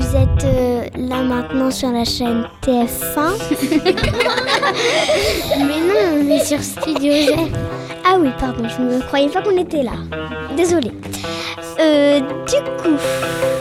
vous êtes là maintenant sur la chaîne TF1. Mais non, on est sur Studio Z. Ah oui, pardon, je ne croyais pas qu'on était là. Désolée. Du coup...